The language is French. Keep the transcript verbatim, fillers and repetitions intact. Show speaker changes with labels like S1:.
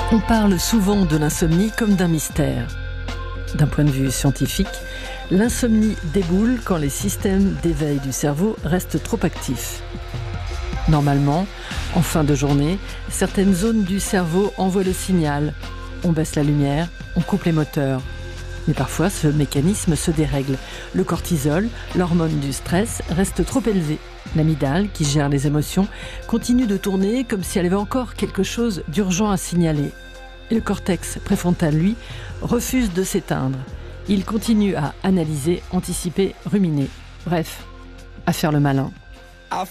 S1: On parle souvent de l'insomnie comme d'un mystère. D'un point de vue scientifique, l'insomnie déboule quand les systèmes d'éveil du cerveau restent trop actifs. Normalement, en fin de journée, certaines zones du cerveau envoient le signal. On baisse la lumière, on coupe les moteurs. Mais parfois, ce mécanisme se dérègle. Le cortisol, l'hormone du stress, reste trop élevé. L'amygdale, qui gère les émotions, continue de tourner comme si elle avait encore quelque chose d'urgent à signaler. Et le cortex préfrontal, lui, refuse de s'éteindre. Il continue à analyser, anticiper, ruminer. Bref, à faire le malin.